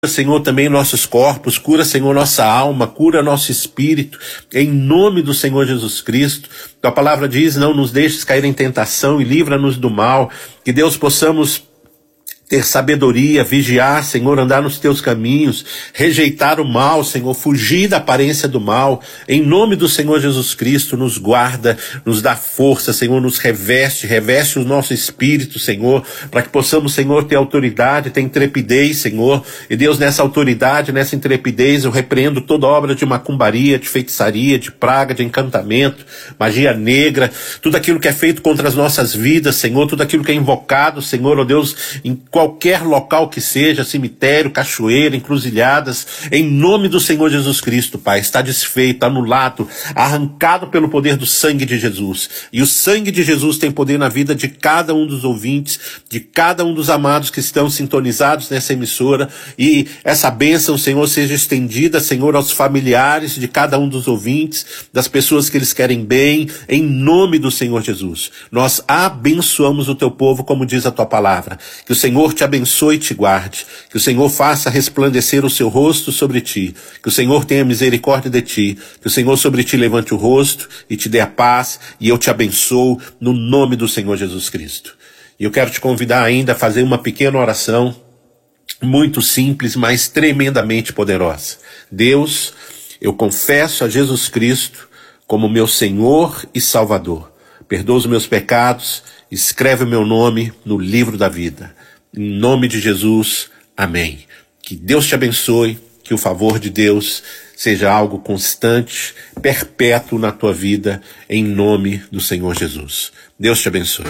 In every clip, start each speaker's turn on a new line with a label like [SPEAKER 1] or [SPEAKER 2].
[SPEAKER 1] Senhor, também nossos corpos, cura, Senhor, nossa alma, cura nosso espírito, em nome do Senhor Jesus Cristo. Tua palavra diz, não nos deixes cair em tentação e livra-nos do mal, que Deus possamos ter sabedoria, vigiar, Senhor, andar nos teus caminhos, rejeitar o mal, Senhor, fugir da aparência do mal, em nome do Senhor Jesus Cristo, nos guarda, nos dá força, Senhor, nos reveste o nosso espírito, Senhor, para que possamos, Senhor, ter autoridade, ter intrepidez, Senhor, e Deus, nessa autoridade, nessa intrepidez, eu repreendo toda obra de macumbaria, de feitiçaria, de praga, de encantamento, magia negra, tudo aquilo que é feito contra as nossas vidas, Senhor, tudo aquilo que é invocado, Senhor, ó Deus, em qualquer local que seja, cemitério, cachoeira, encruzilhadas, em nome do Senhor Jesus Cristo, Pai, está desfeito, anulado, arrancado pelo poder do sangue de Jesus. E o sangue de Jesus tem poder na vida de cada um dos ouvintes, de cada um dos amados que estão sintonizados nessa emissora, e essa bênção, Senhor, seja estendida, Senhor, aos familiares de cada um dos ouvintes, das pessoas que eles querem bem, em nome do Senhor Jesus. Nós abençoamos o teu povo, como diz a tua palavra, que o Senhor te abençoe e te guarde, que o Senhor faça resplandecer o seu rosto sobre ti, que o Senhor tenha misericórdia de ti, que o Senhor sobre ti levante o rosto e te dê a paz, e eu te abençoo no nome do Senhor Jesus Cristo. E eu quero te convidar ainda a fazer uma pequena oração, muito simples, mas tremendamente poderosa. Deus, eu confesso a Jesus Cristo como meu Senhor e Salvador. Perdoa os meus pecados, escreve o meu nome no livro da vida. Em nome de Jesus, amém. Que Deus te abençoe, que o favor de Deus seja algo constante, perpétuo na tua vida, em nome do Senhor Jesus. Deus te abençoe.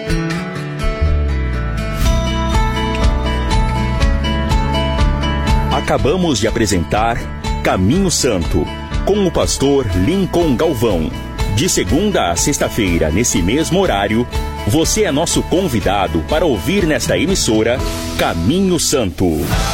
[SPEAKER 2] Acabamos de apresentar Caminho Santo, com o pastor Lincoln Galvão. De segunda a sexta-feira, nesse mesmo horário, você é nosso convidado para ouvir nesta emissora Caminho Santo.